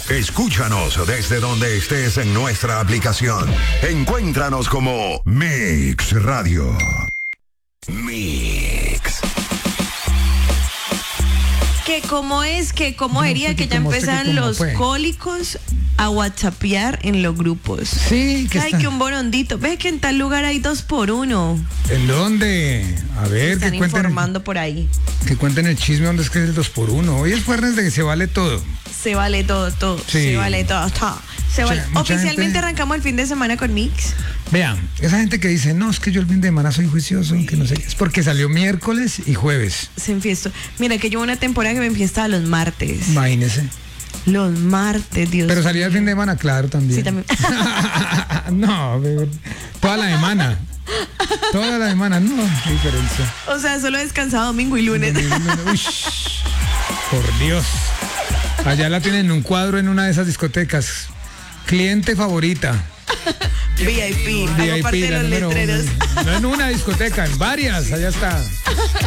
Escúchanos desde donde estés en nuestra aplicación. Encuéntranos como Mix Radio. Mix. Que cómo diría que ya empezaron los cólicos a whatsappear en los grupos. Sí, que Ay, que un borondito. Ve que en tal lugar hay 2x1. ¿En dónde? A ver, Están que cuenten. informando por ahí. Que cuenten el chisme donde es que es el 2x1. Hoy es viernes de que se vale todo. Se vale todo. Sí. Se vale todo. Se vale. Mucha Oficialmente gente... arrancamos el fin de semana con Mix. Vean, esa gente que dice, no, es que yo el fin de semana soy juicioso, que no sé qué, es porque salió miércoles y jueves. Se enfiesto. Mira que yo una temporada que me enfiestaba los martes. Imagínese. Los martes, Dios. Pero salía el fin de semana, claro, también. Sí, también. No, toda la semana. Toda la semana, no, qué diferencia. O sea, solo descansaba domingo y lunes. Uy, por Dios. Allá la tienen en un cuadro en una de esas discotecas. Cliente favorita. VIP. Hago parte de los letreros. No en una discoteca, en varias, allá está.